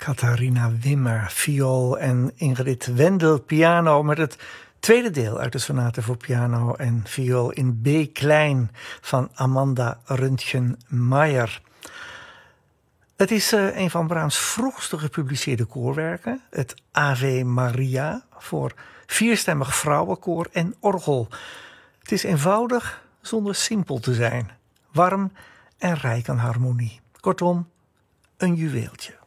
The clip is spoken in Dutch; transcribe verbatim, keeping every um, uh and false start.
Catharina Wimmer, viool en Ingrid Wendel, piano, met het tweede deel uit de sonate voor piano en viool in B klein van Amanda Röntgen-Meyer. Het is uh, een van Brahms' vroegste gepubliceerde koorwerken, het Ave Maria, voor vierstemmig vrouwenkoor en orgel. Het is eenvoudig zonder simpel te zijn, warm en rijk aan harmonie. Kortom, een juweeltje.